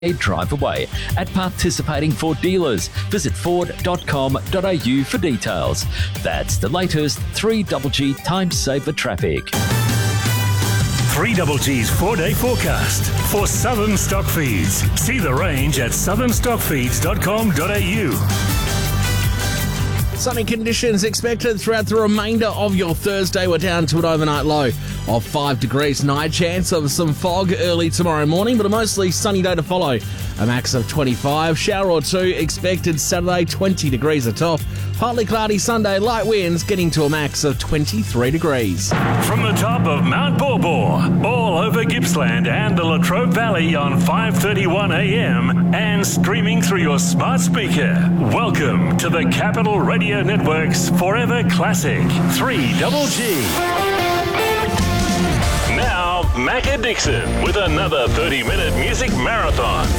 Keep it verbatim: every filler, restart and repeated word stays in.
drive away at participating Ford dealers. Visit ford dot com dot a u for details. That's the latest three G G time saver traffic. three G G's four-day forecast for Southern Stock Feeds. See the range at southern stock feeds dot com dot a u. Sunny conditions expected throughout the remainder of your Thursday. We're down to an overnight low of five degrees. Night chance of some fog early tomorrow morning, but a mostly sunny day to follow. A max of twenty-five. Shower or two expected Saturday, twenty degrees atop. Partly cloudy Sunday, light winds getting to a max of twenty-three degrees. From the top of Mount Borbor, all over Gippsland and the Latrobe Valley on five thirty-one a m and streaming through your smart speaker. Welcome to the Capital Radio Network's Forever Classic three G G. Now, Macca Dixon with another thirty-minute music marathon.